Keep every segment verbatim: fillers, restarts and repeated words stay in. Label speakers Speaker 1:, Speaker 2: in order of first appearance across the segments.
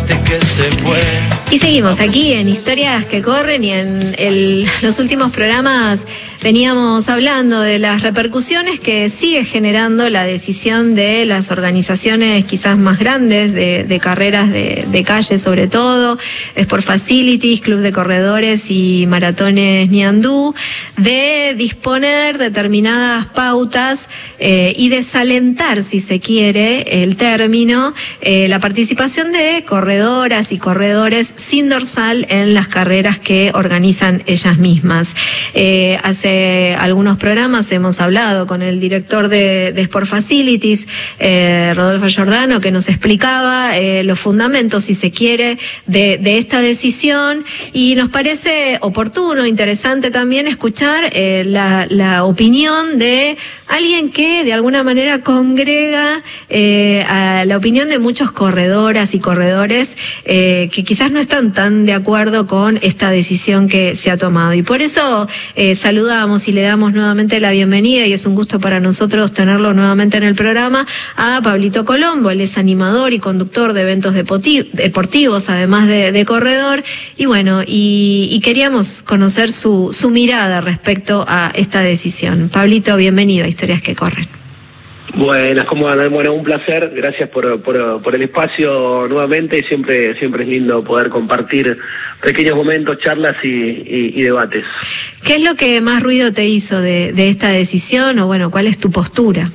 Speaker 1: parte que se fue.
Speaker 2: Y seguimos aquí en Historias que Corren, y en el, los últimos programas veníamos hablando de las repercusiones que sigue generando la decisión de las organizaciones quizás más grandes de, de carreras de, de calle, sobre todo Sport Facilities, Club de Corredores y Maratones Ñandú, de disponer determinadas pautas eh, y desalentar, si se quiere el término, eh, la participación de corredoras y corredores sin dorsal en las carreras que organizan ellas mismas. Eh, hace algunos programas hemos hablado con el director de, de Sport Facilities, eh, Rodolfo Giordano, que nos explicaba eh, los fundamentos, si se quiere, de, de esta decisión, y nos parece oportuno, interesante también escuchar eh, la, la opinión de alguien que de alguna manera congrega eh, a la opinión de muchos corredoras y corredores eh, que quizás no están tan de acuerdo con esta decisión que se ha tomado. Y por eso eh, saludamos y le damos nuevamente la bienvenida, y es un gusto para nosotros tenerlo nuevamente en el programa, a Pablito Colombo. Él es animador y conductor de eventos deportivos, además de, de corredor, y bueno, y, y queríamos conocer su, su mirada respecto a esta decisión. Pablito, bienvenido a Historias que Corren.
Speaker 3: Buenas, ¿cómo andan? Bueno, un placer, gracias por, por, por el espacio nuevamente. Siempre siempre es lindo poder compartir pequeños momentos, charlas y, y, y debates.
Speaker 2: ¿Qué es lo que más ruido te hizo de, de esta decisión, o bueno, cuál es tu postura?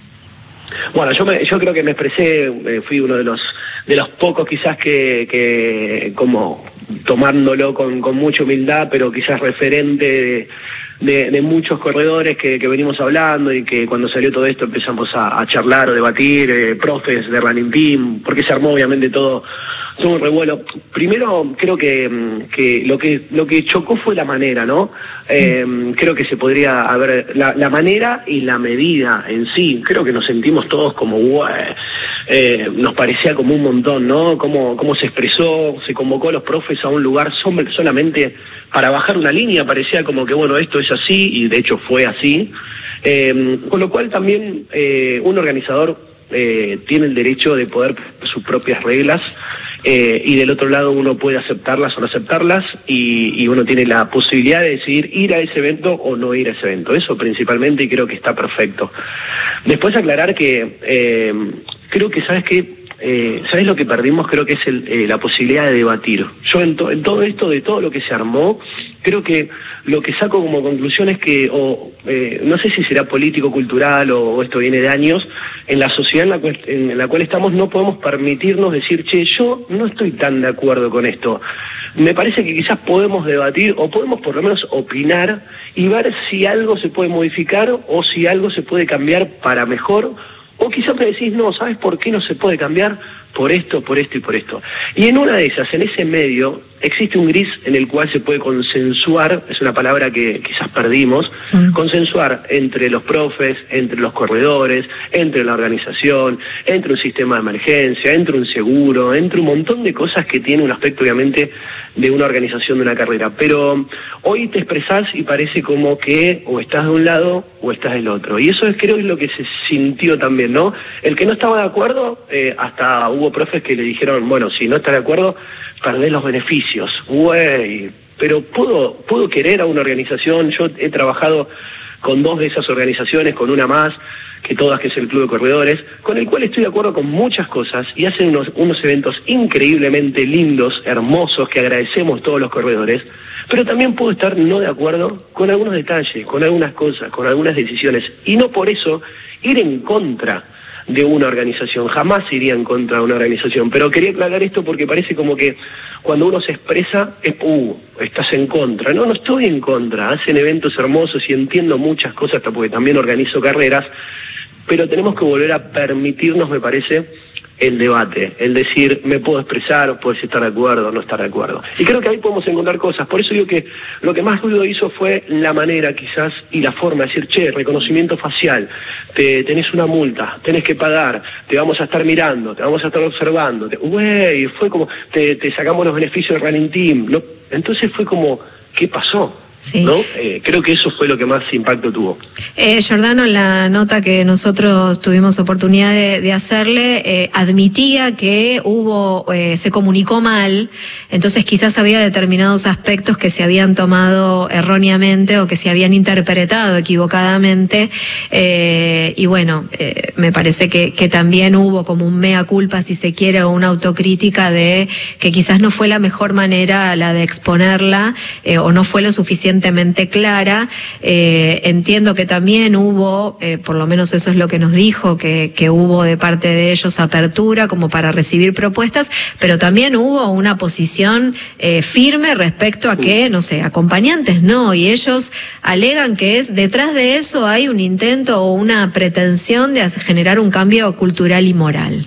Speaker 3: Bueno, yo me, yo creo que me expresé, eh, fui uno de los de los pocos quizás que, que como tomándolo con, con mucha humildad, pero quizás referente de, de, de muchos corredores que, que venimos hablando, y que cuando salió todo esto empezamos a, a charlar o debatir, eh, profes de Running Team, porque se armó obviamente todo, todo un revuelo. Primero creo que, que lo que lo que chocó fue la manera, ¿no? Eh, creo que se podría haber, la, la manera y la medida en sí, creo que nos sentimos todos como, eh, nos parecía como un montón, ¿no? Cómo, cómo se expresó, se convocó a los profes a un lugar solamente para bajar una línea, parecía como que, bueno, esto es así, y de hecho fue así, eh, con lo cual también eh, un organizador eh, tiene el derecho de poder sus propias reglas, eh, y del otro lado uno puede aceptarlas o no aceptarlas, y, y uno tiene la posibilidad de decidir ir a ese evento o no ir a ese evento, eso principalmente, y creo que está perfecto. Después aclarar que eh, creo que, ¿sabes qué? Eh, ¿Sabes lo que perdimos? Creo que es el, eh, la posibilidad de debatir. Yo en, to, en todo esto, de todo lo que se armó, creo que lo que saco como conclusión es que, o, eh, no sé si será político, cultural, o, o esto viene de años, en la sociedad en la, cual, en la cual estamos no podemos permitirnos decir, che, yo no estoy tan de acuerdo con esto. Me parece que quizás podemos debatir, o podemos por lo menos opinar, y ver si algo se puede modificar, o si algo se puede cambiar para mejor. O quizás me decís, no, ¿sabes por qué no se puede cambiar? Por esto, por esto y por esto. Y en una de esas, en ese medio, existe un gris en el cual se puede consensuar, es una palabra que quizás perdimos, sí. Consensuar entre los profes, entre los corredores, entre la organización, entre un sistema de emergencia, entre un seguro, entre un montón de cosas que tiene un aspecto, obviamente, de una organización de una carrera. Pero hoy te expresás y parece como que o estás de un lado o estás del otro. Y eso es, creo, es lo que se sintió también, ¿no? El que no estaba de acuerdo, eh, hasta hubo profes que le dijeron, bueno, si no estás de acuerdo, perdés los beneficios. Güey, pero puedo, puedo querer a una organización. Yo he trabajado con dos de esas organizaciones, con una más que todas, que es el Club de Corredores, con el cual estoy de acuerdo con muchas cosas, y hacen unos, unos eventos increíblemente lindos, hermosos, que agradecemos todos los corredores, pero también puedo estar no de acuerdo con algunos detalles, con algunas cosas, con algunas decisiones, y no por eso ir en contra de una organización. Jamás iría en contra de una organización, pero quería aclarar esto porque parece como que cuando uno se expresa, es, uh, estás en contra. No, no estoy en contra. Hacen eventos hermosos y entiendo muchas cosas, hasta porque también organizo carreras, pero tenemos que volver a permitirnos, me parece, el debate, el decir, me puedo expresar, puedes estar de acuerdo o no estar de acuerdo. Y creo que ahí podemos encontrar cosas. Por eso digo que lo que más ruido hizo fue la manera, quizás, y la forma de decir, che, reconocimiento facial, te, tenés una multa, tenés que pagar, te vamos a estar mirando, te vamos a estar observando. Te, güey, fue como, te, te sacamos los beneficios del Running Team. ¿No? Entonces fue como, ¿qué pasó?
Speaker 2: Sí.
Speaker 3: ¿No? Eh, creo que eso fue lo que más impacto tuvo.
Speaker 2: Eh, Giordano, en la nota que nosotros tuvimos oportunidad de, de hacerle, eh, admitía que hubo, eh, se comunicó mal, entonces quizás había determinados aspectos que se habían tomado erróneamente o que se habían interpretado equivocadamente, eh, y bueno, eh, me parece que, que también hubo como un mea culpa, si se quiere, o una autocrítica de que quizás no fue la mejor manera la de exponerla, eh, o no fue lo suficiente clara. Eh, entiendo que también hubo, eh, por lo menos eso es lo que nos dijo, que, que hubo de parte de ellos apertura como para recibir propuestas, pero también hubo una posición eh, firme respecto a que, no sé, acompañantes no, y ellos alegan que es detrás de eso hay un intento o una pretensión de generar un cambio cultural y moral.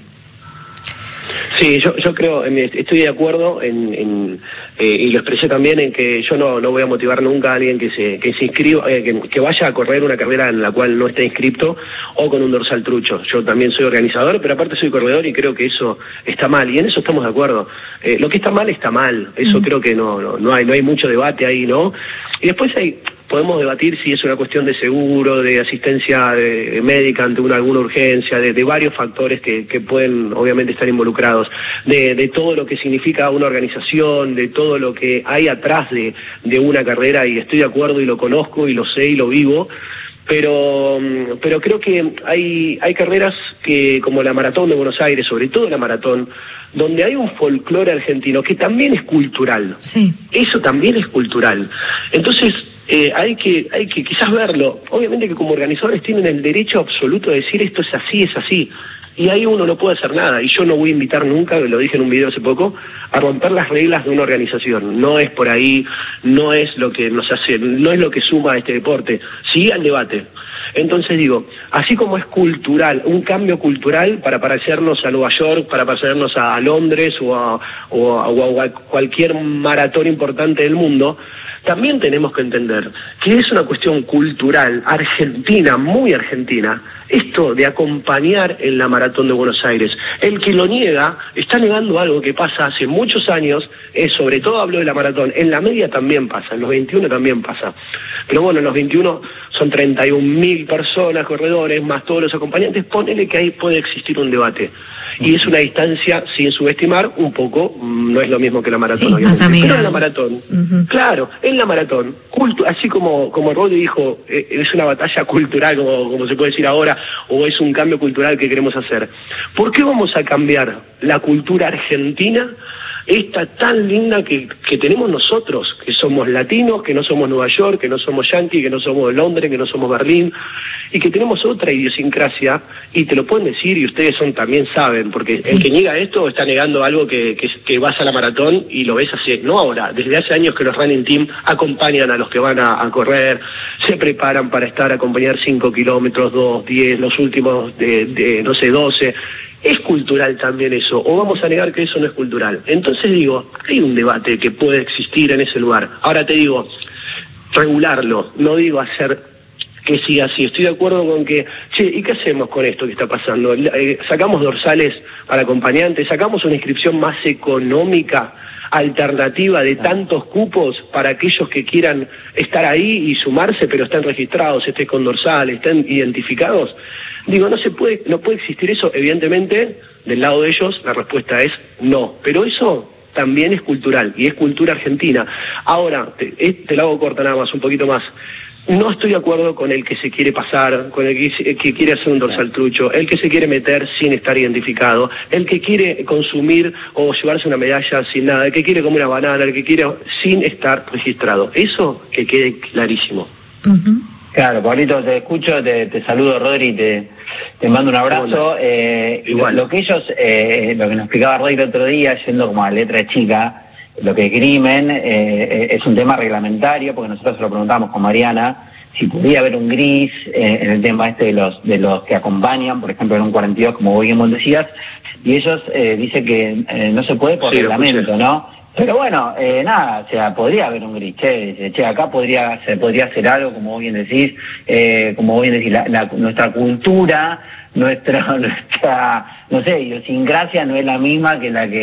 Speaker 3: Sí, yo, yo creo, estoy de acuerdo en, en eh, y lo expresé también en que yo no, no voy a motivar nunca a alguien que se, que se inscriba, eh, que, que vaya a correr una carrera en la cual no esté inscripto o con un dorsal trucho. Yo también soy organizador, pero aparte soy corredor y creo que eso está mal, y en eso estamos de acuerdo. Eh, lo que está mal está mal, eso mm. creo que no, no, no hay, no hay mucho debate ahí, ¿no? Y después hay... Podemos debatir si es una cuestión de seguro, de asistencia de médica ante una alguna urgencia, de, de varios factores que, que pueden obviamente estar involucrados, de, de todo lo que significa una organización, de todo lo que hay atrás de, de una carrera, y estoy de acuerdo y lo conozco y lo sé y lo vivo. Pero, pero creo que hay, hay carreras que, como la Maratón de Buenos Aires, sobre todo la Maratón, donde hay un folclore argentino que también es cultural.
Speaker 2: Sí.
Speaker 3: Eso también es cultural. Entonces, eh, hay que hay que quizás verlo. Obviamente que como organizadores tienen el derecho absoluto de decir esto es así, es así. Y ahí uno no puede hacer nada, y yo no voy a invitar nunca, lo dije en un video hace poco, a romper las reglas de una organización. No es por ahí, no es lo que nos hace, no es lo que suma a este deporte, sí al debate. Entonces digo, así como es cultural, un cambio cultural para parecernos a Nueva York, para parecernos a Londres o a, o a, o a cualquier maratón importante del mundo, también tenemos que entender que es una cuestión cultural, argentina, muy argentina, esto de acompañar en la Maratón de Buenos Aires. El que lo niega está negando algo que pasa hace muchos años, eh, sobre todo hablo de la Maratón, en la media también pasa, en los veintiuno también pasa. Pero bueno, en los veintiuno son treinta y un mil personas, corredores, más todos los acompañantes, ponele que ahí puede existir un debate. Y es una distancia, sin subestimar, un poco, no es lo mismo que la Maratón,
Speaker 2: sí,
Speaker 3: obviamente. Pero en la Maratón,
Speaker 2: uh-huh.
Speaker 3: claro, en la Maratón, cultu- así como, como Rodri dijo, eh, es una batalla cultural, como, como se puede decir ahora, o es un cambio cultural que queremos hacer. ¿Por qué vamos a cambiar la cultura argentina, esta tan linda que, que tenemos nosotros, que somos latinos, que no somos Nueva York, que no somos Yankee, que no somos Londres, que no somos Berlín, y que tenemos otra idiosincrasia, y te lo pueden decir, y ustedes son también saben, porque sí. El que niega esto está negando algo que, que, que vas a la maratón y lo ves hace, no ahora, desde hace años que los running team acompañan a los que van a, a correr, se preparan para estar, acompañar cinco kilómetros, dos, diez, los últimos de, de no sé, doce. Es cultural también eso, o vamos a negar que eso no es cultural. Entonces digo, hay un debate que puede existir en ese lugar. Ahora te digo, regularlo, no digo hacer que siga así. Estoy de acuerdo con que, che, ¿y qué hacemos con esto que está pasando? Eh, sacamos dorsales para acompañantes, sacamos una inscripción más económica, alternativa de tantos cupos para aquellos que quieran estar ahí y sumarse, pero están registrados, estén con dorsal, estén identificados. Digo, no se puede, no puede existir eso. Evidentemente, del lado de ellos, la respuesta es no. Pero eso también es cultural, y es cultura argentina. Ahora, te, te la hago corta nada más, un poquito más. No estoy de acuerdo con el que se quiere pasar, con el que, que quiere hacer un dorsal trucho, el que se quiere meter sin estar identificado, el que quiere consumir o llevarse una medalla sin nada, el que quiere comer una banana, el que quiere sin estar registrado. Eso que quede clarísimo.
Speaker 2: Uh-huh.
Speaker 1: Claro, Pablito, te escucho, te, te saludo, Rodri, te, te mando un abrazo. Eh, Igual. Lo, lo que ellos, eh, lo que nos explicaba Rodri el otro día, yendo como a letra chica, lo que crimen eh, es un tema reglamentario, porque nosotros se lo preguntamos con Mariana, si podía haber un gris eh, en el tema este de los de los que acompañan, por ejemplo en un cuarenta y dos, como vos bien decías, y ellos eh, dicen que eh, no se puede por sí, reglamento, ¿no? Pero bueno, eh, nada, o sea, podría haber un gris, che, che, acá podría se podría hacer algo, como vos bien decís, eh, como vos bien decís, la, la, nuestra cultura, nuestra, nuestra, no sé, idiosincrasia no es la misma que la que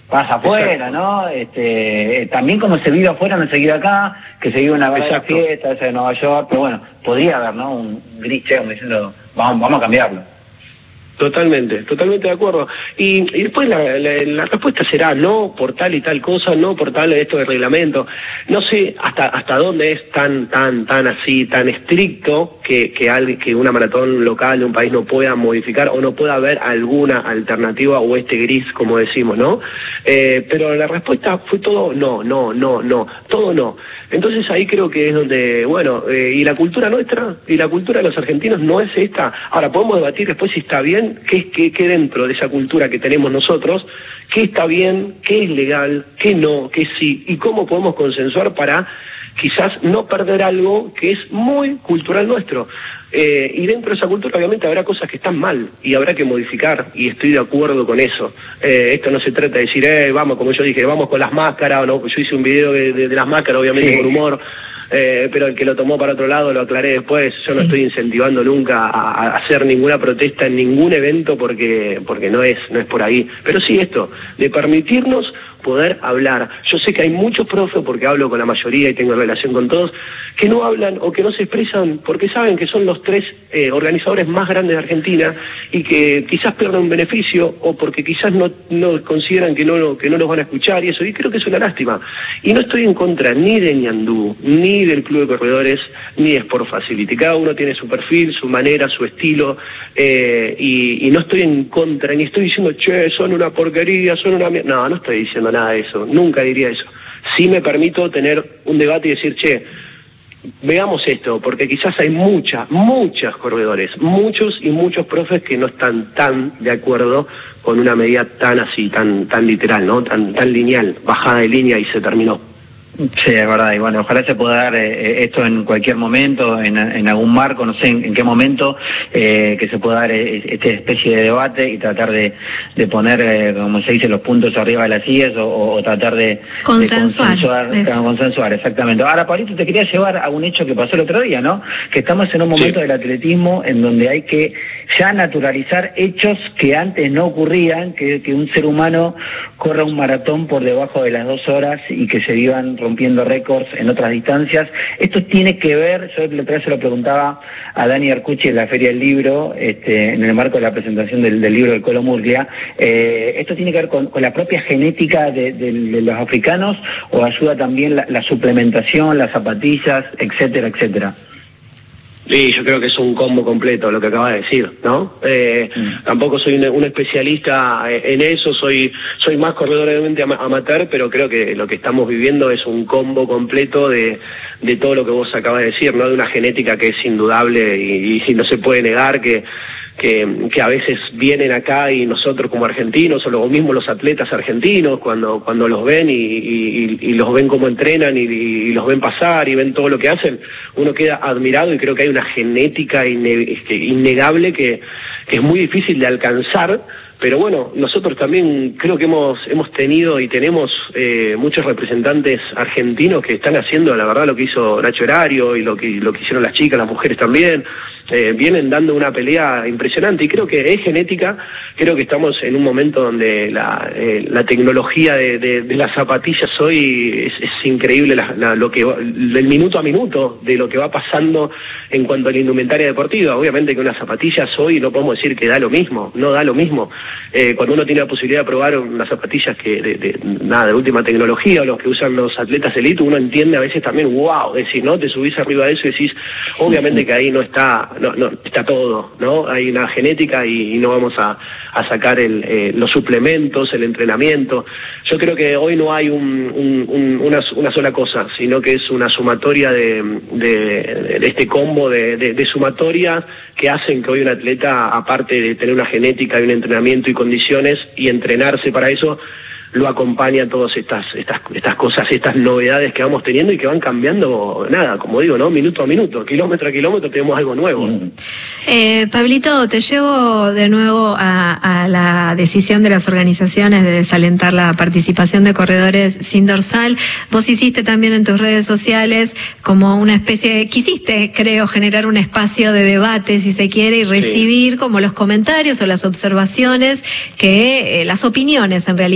Speaker 1: pasa afuera, ¿no? Este, también como se vive afuera, no se vive acá, que se vive una verdadera fiesta, esa de Nueva York, pero bueno, podría haber, ¿no? Un gris, como diciendo, vamos, vamos a cambiarlo.
Speaker 3: Totalmente, totalmente de acuerdo. Y, y después la, la, la respuesta será no por tal y tal cosa, no por tal esto del reglamento. No sé hasta hasta dónde es tan tan tan así, tan estricto que que, alguien, que una maratón local de un país no pueda modificar o no pueda haber alguna alternativa o este gris, como decimos, ¿no? Eh, pero la respuesta fue todo no, no, no, no, todo no. Entonces ahí creo que es donde, bueno, eh, y la cultura nuestra, y la cultura de los argentinos no es esta. Ahora, podemos debatir después si está bien, qué, qué, qué dentro de esa cultura que tenemos nosotros, qué está bien, qué es legal, qué no, qué sí, y cómo podemos consensuar para quizás no perder algo que es muy cultural nuestro. Eh, y dentro de esa cultura obviamente habrá cosas que están mal y habrá que modificar, y estoy de acuerdo con eso. Eh, esto no se trata de decir, eh, vamos, como yo dije, vamos con las máscaras, o no, yo hice un video de, de, de las máscaras, obviamente, sí, con humor, eh, pero el que lo tomó para otro lado lo aclaré después. Yo sí. no estoy incentivando nunca a, a hacer ninguna protesta en ningún evento porque porque no es no es por ahí. Pero sí esto, de permitirnos poder hablar. Yo sé que hay muchos profes, porque hablo con la mayoría y tengo relación con todos, que no hablan o que no se expresan porque saben que son los tres eh, organizadores más grandes de Argentina y que quizás pierdan un beneficio o porque quizás no, no consideran que no, que no los van a escuchar y eso, y creo que es una lástima. Y no estoy en contra ni de Ñandú, ni del Club de Corredores, ni de Sport Facility. Cada uno tiene su perfil, su manera, su estilo, eh, y, y no estoy en contra, ni estoy diciendo, che, son una porquería, son una mierda. No, no estoy diciendo nada de eso, nunca diría eso. Sí me permito tener un debate y decir, che, veamos esto, porque quizás hay muchas, muchos corredores, muchos y muchos profes que no están tan de acuerdo con una medida tan así, tan tan literal, ¿no? Tan tan lineal, bajada de línea y se terminó.
Speaker 1: Sí, es verdad, y bueno, ojalá se pueda dar eh, esto en cualquier momento, en, en algún marco, no sé en, en qué momento, eh, que se pueda dar eh, esta especie de debate y tratar de, de poner, eh, como se dice, los puntos arriba de las sillas o, o tratar de
Speaker 2: consensuar.
Speaker 1: De consensuar, consensuar, exactamente. Ahora, Pablito, te quería llevar a un hecho que pasó el otro día, ¿no? Que estamos en un momento sí. del atletismo en donde hay que ya naturalizar hechos que antes no ocurrían, que, que un ser humano corra un maratón por debajo de las dos horas y que se vivan rompiendo récords en otras distancias. Esto tiene que ver, yo la otra vez se lo preguntaba a Dani Arcucci en la Feria del Libro, este, en el marco de la presentación del, del libro de Colo Murglia, eh, ¿esto tiene que ver con, con la propia genética de, de, de los africanos o ayuda también la, la suplementación, las zapatillas, etcétera, etcétera?
Speaker 3: Sí, yo creo que es un combo completo lo que acabas de decir, ¿no? Eh, mm. Tampoco soy un, un especialista en eso, soy soy más corredor obviamente amateur, pero creo que lo que estamos viviendo es un combo completo de, de todo lo que vos acabas de decir, ¿no? De una genética que es indudable y, y no se puede negar que Que, que a veces vienen acá y nosotros como argentinos o los mismos los atletas argentinos cuando cuando los ven y, y, y los ven cómo entrenan y, y los ven pasar y ven todo lo que hacen, uno queda admirado y creo que hay una genética inne, este, innegable que, que es muy difícil de alcanzar. Pero bueno, nosotros también creo que hemos hemos tenido y tenemos eh, muchos representantes argentinos que están haciendo, la verdad, lo que hizo Nacho Horario y lo que lo que hicieron las chicas, las mujeres también, eh, vienen dando una pelea impresionante y creo que es genética. Creo que estamos en un momento donde la, eh, la tecnología de, de, de las zapatillas hoy es, es increíble, la, la, lo que del minuto a minuto de lo que va pasando en cuanto a la indumentaria deportiva. Obviamente que unas zapatillas hoy no podemos decir que da lo mismo, no da lo mismo. Eh, cuando uno tiene la posibilidad de probar unas zapatillas que de, de nada de última tecnología o los que usan los atletas elite, uno entiende a veces también, wow, es decir, ¿no? Te subís arriba de eso y decís, obviamente que ahí no está, no, no está todo, ¿no? Hay una genética y, y no vamos a, a sacar el, eh, los suplementos, el entrenamiento. Yo creo que hoy no hay un, un, un, una, una sola cosa, sino que es una sumatoria de, de, de este combo de, de, de sumatorias que hacen que hoy un atleta, aparte de tener una genética y un entrenamiento y condiciones y entrenarse para eso, lo acompaña todas estas estas estas cosas, estas novedades que vamos teniendo y que van cambiando, nada, como digo, ¿no? Minuto a minuto, kilómetro a kilómetro tenemos algo nuevo.
Speaker 2: Eh, Pablito, te llevo de nuevo a, a la decisión de las organizaciones de desalentar la participación de corredores sin dorsal. Vos hiciste también en tus redes sociales como una especie de, quisiste, creo, generar un espacio de debate, si se quiere, y recibir sí. como los comentarios o las observaciones, que eh, las opiniones en realidad que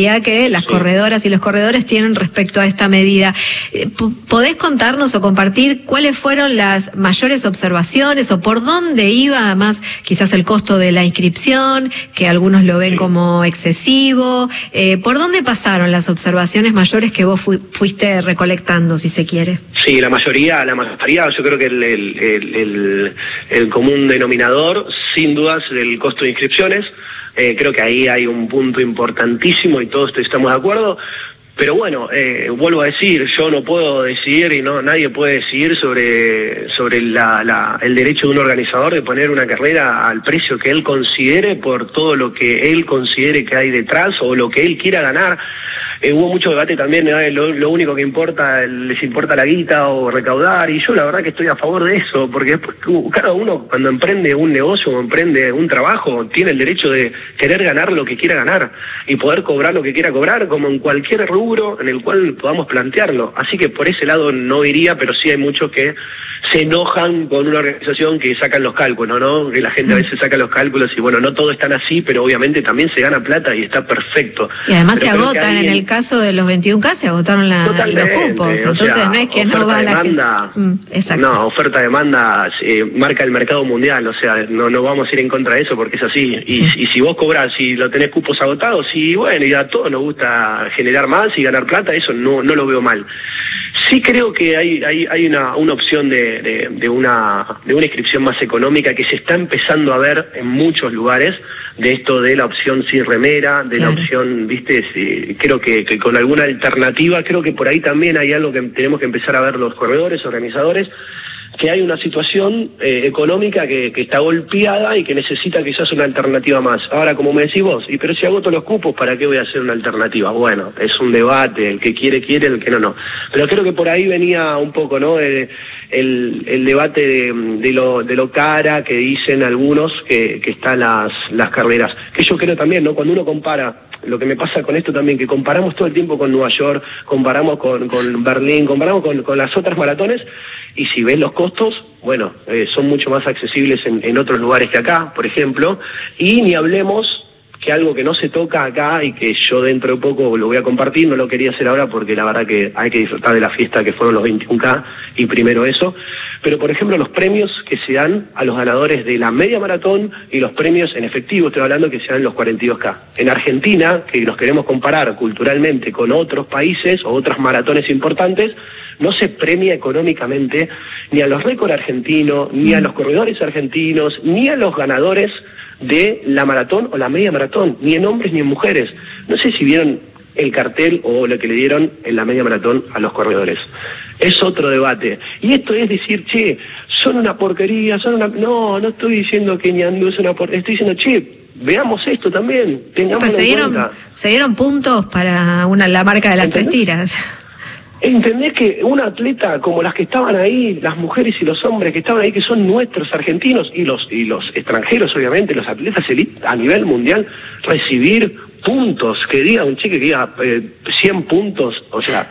Speaker 2: que las sí. corredoras y los corredores tienen respecto a esta medida. ¿Podés contarnos o compartir cuáles fueron las mayores observaciones o por dónde iba, además, quizás el costo de la inscripción, que algunos lo ven sí. como excesivo? Eh, ¿Por dónde pasaron las observaciones mayores que vos fu fuiste recolectando, si se quiere?
Speaker 3: Sí, la mayoría, la mayoría, yo creo que el, el, el, el, el común denominador, sin dudas, del costo de inscripciones. Eh, creo que ahí hay un punto importantísimo y todos estamos de acuerdo. Pero bueno, eh, vuelvo a decir, yo no puedo decidir y no nadie puede decidir sobre sobre la, la, el derecho de un organizador de poner una carrera al precio que él considere por todo lo que él considere que hay detrás o lo que él quiera ganar. Eh, hubo mucho debate también, eh, lo, lo único que importa, les importa la guita o recaudar, y yo la verdad que estoy a favor de eso, porque cada uno cuando emprende un negocio o emprende un trabajo tiene el derecho de querer ganar lo que quiera ganar y poder cobrar lo que quiera cobrar, como en cualquier rubro en el cual podamos plantearlo. Así que por ese lado no iría, pero sí hay muchos que se enojan con una organización que sacan los cálculos, ¿no? Que la gente sí. a veces saca los cálculos y bueno, no todo es tan así, pero obviamente también se gana plata y está perfecto.
Speaker 2: Y además
Speaker 3: pero
Speaker 2: se agotan, en el caso de los veintiún K se agotaron la, los cupos, entonces sea, no es que no va la
Speaker 3: demanda,
Speaker 2: gente. Mm, exacto.
Speaker 3: No, oferta-demanda eh, marca el mercado mundial, o sea, no, no vamos a ir en contra de eso porque es así. Sí. Y, y si vos cobrás, si lo tenés cupos agotados, y bueno, y a todos nos gusta generar más y ganar plata, eso no, no lo veo mal. Sí creo que hay, hay, hay una, una opción de, de, de, una, de una inscripción más económica que se está empezando a ver en muchos lugares, de esto de la opción sin remera, de claro. la opción, viste, sí, creo que, que con alguna alternativa, creo que por ahí también hay algo que tenemos que empezar a ver los corredores, organizadores, que hay una situación eh, económica que, que está golpeada y que necesita quizás una alternativa más. Ahora, como me decís vos, y pero si agoto los cupos, ¿para qué voy a hacer una alternativa? Bueno, es un debate, el que quiere, quiere, el que no, no. Pero creo que por ahí venía un poco, ¿no? El, el, el debate de, de, lo, de lo cara que dicen algunos que, que están las, las carreras. Que yo creo también, ¿no? Cuando uno compara, lo que me pasa con esto también, que comparamos todo el tiempo con Nueva York, comparamos con, con Berlín, comparamos con, con las otras maratones, y si ves los costos, bueno, eh, son mucho más accesibles en, en otros lugares que acá, por ejemplo, y ni hablemos que algo que no se toca acá y que yo dentro de poco lo voy a compartir, no lo quería hacer ahora porque la verdad que hay que disfrutar de la fiesta que fueron los veintiún K y primero eso, pero por ejemplo los premios que se dan a los ganadores de la media maratón y los premios en efectivo, estoy hablando que se dan los cuarenta y dos K. En Argentina, que nos queremos comparar culturalmente con otros países o otras maratones importantes, no se premia económicamente ni a los récords argentinos, ni a los corredores argentinos, ni a los ganadores de la maratón o la media maratón, ni en hombres ni en mujeres. No sé si vieron el cartel o lo que le dieron en la media maratón a los corredores. Es otro debate. Y esto es decir, che, son una porquería, son una... No, no estoy diciendo que Ñandú es una porquería, estoy diciendo, che, veamos esto también, tengamos
Speaker 2: sí, pues se dieron, se dieron puntos para una la marca de las ¿entendés? Tres tiras.
Speaker 3: ¿Entendés que un atleta como las que estaban ahí, las mujeres y los hombres que estaban ahí, que son nuestros argentinos y los y los extranjeros, obviamente, los atletas elite a nivel mundial, recibir puntos, que diga un chico que diga eh, cien puntos, o sea,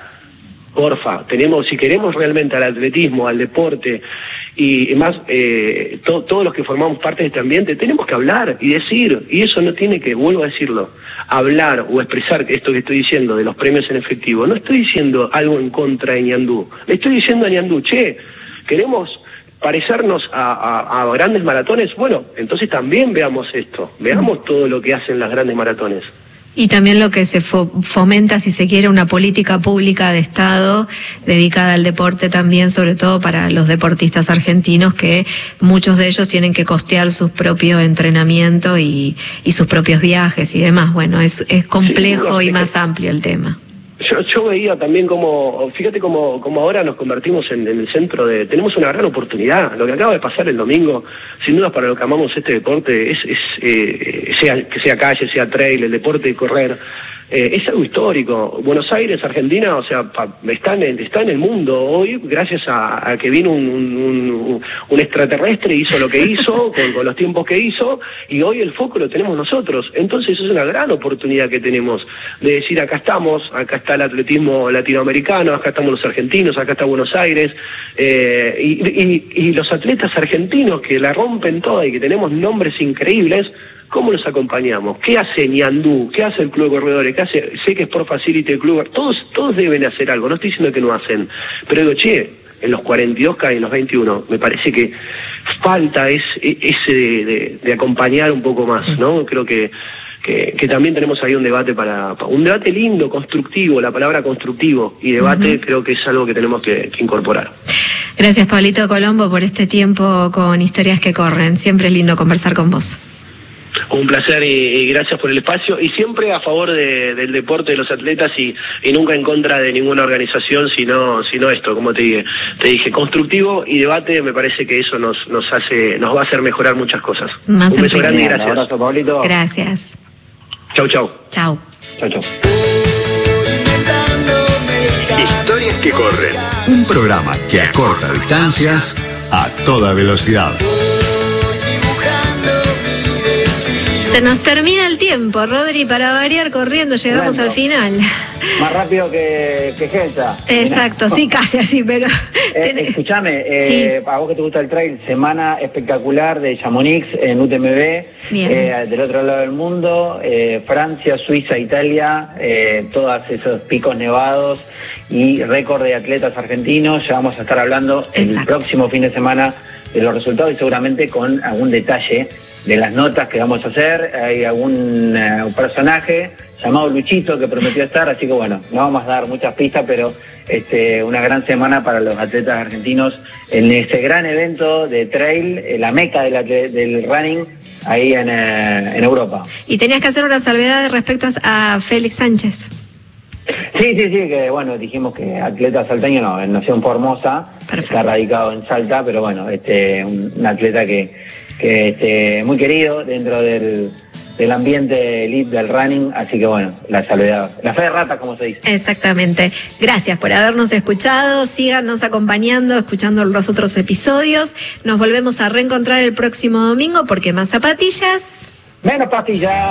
Speaker 3: porfa, tenemos, si queremos realmente al atletismo, al deporte y, y más, eh, to, todos los que formamos parte de este ambiente, tenemos que hablar y decir, y eso no tiene que, vuelvo a decirlo, hablar o expresar esto que estoy diciendo de los premios en efectivo. No estoy diciendo algo en contra de Ñandú, le estoy diciendo a Ñandú, che, queremos parecernos a, a, a grandes maratones, bueno, entonces también veamos esto, veamos todo lo que hacen las grandes maratones.
Speaker 2: Y también lo que se fo fomenta, si se quiere, una política pública de Estado dedicada al deporte también, sobre todo para los deportistas argentinos, que muchos de ellos tienen que costear su propio entrenamiento y, y sus propios viajes y demás. Bueno, es, es complejo sí, y más amplio el tema.
Speaker 3: Yo, yo veía también como, fíjate como, como ahora nos convertimos en, en el centro de, tenemos una gran oportunidad, lo que acaba de pasar el domingo, sin duda para lo que amamos este deporte, es, es eh, sea que sea calle, sea trail, el deporte de correr, eh, es algo histórico. Buenos Aires, Argentina, o sea, pa, está, en el, está en el mundo hoy gracias a, a que vino un, un, un, un extraterrestre, hizo lo que hizo, con, con los tiempos que hizo, y hoy el foco lo tenemos nosotros. Entonces es una gran oportunidad que tenemos de decir, acá estamos, acá está el atletismo latinoamericano, acá estamos los argentinos, acá está Buenos Aires, eh, y, y, y los atletas argentinos que la rompen toda y que tenemos nombres increíbles, ¿cómo los acompañamos? ¿Qué hace Ñandú? ¿Qué hace el Club de Corredores? ¿Qué hace? Sé que es Sport Facility el club, todos, todos deben hacer algo, no estoy diciendo que no hacen, pero digo, che, en los cuarenta y dos K y en los veintiuno, me parece que falta es, ese de, de, de acompañar un poco más, ¿no? Creo que Que, que también tenemos ahí un debate para, para un debate lindo, constructivo, la palabra constructivo y debate. Uh-huh. Creo que es algo que tenemos que, que incorporar.
Speaker 2: Gracias, Pablito Colombo, por este tiempo con Historias que Corren. Siempre es lindo conversar con vos.
Speaker 3: Un placer y, y gracias por el espacio, y siempre a favor de, del deporte, de los atletas, y, y nunca en contra de ninguna organización, sino, sino esto, como te dije, te dije, constructivo y debate. Me parece que eso nos, nos hace, nos va a hacer mejorar muchas cosas.
Speaker 2: Más
Speaker 3: un beso grande y gracias.
Speaker 1: Un abrazo, Pablito.
Speaker 2: Gracias.
Speaker 3: Chau, chau.
Speaker 2: Chau.
Speaker 1: Chau, chau.
Speaker 4: Historias que corren. Un programa que acorta distancias a toda velocidad.
Speaker 2: Se nos termina el tiempo, Rodri, para variar corriendo, llegamos bueno, al final.
Speaker 1: Más rápido que, que Gelsa.
Speaker 2: Exacto, sí, casi así, pero...
Speaker 1: Eh, escuchame, eh, sí. A vos que te gusta el trail, semana espectacular de Chamonix en U T M B, eh, del otro lado del mundo, eh, Francia, Suiza, Italia, eh, todos esos picos nevados y récord de atletas argentinos. Ya vamos a estar hablando Exacto. el próximo fin de semana de los resultados y seguramente con algún detalle de las notas que vamos a hacer. Hay algún uh, personaje llamado Luchito que prometió estar, así que bueno, no vamos a dar muchas pistas, pero este, una gran semana para los atletas argentinos en ese gran evento de trail, la meca del, del running ahí en, uh, en Europa.
Speaker 2: Y tenías que hacer una salvedad respecto a Félix Sánchez.
Speaker 1: Sí, sí, sí, que bueno, dijimos que atleta salteño, no, nació en Formosa, Perfecto. Está radicado en Salta, pero bueno, este, un, un atleta que que este, muy querido dentro del, del ambiente elite del running, así que bueno, la salvedad, la fe de rata, como se dice.
Speaker 2: Exactamente. Gracias por habernos escuchado, síganos acompañando, escuchando los otros episodios. Nos volvemos a reencontrar el próximo domingo porque más zapatillas...
Speaker 1: Menos pastillas.